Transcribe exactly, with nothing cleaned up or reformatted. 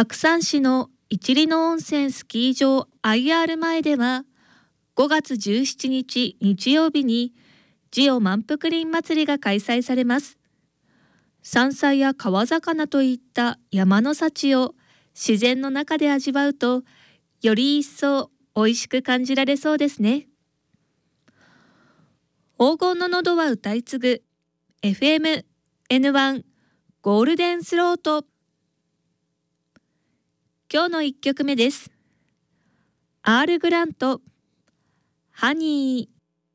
白山市の一里の温泉スキー場 アイアール 前ではごがつじゅうしちにち日曜日にジオ満腹林祭りが開催されます。山菜や川魚といった山の幸を自然の中で味わうと、より一層美味しく感じられそうですね。黄金の喉は歌い継ぐ エフエムエヌワン ゴールデンスロート。今日のいっきょくめです。アール・グラント、ハニー。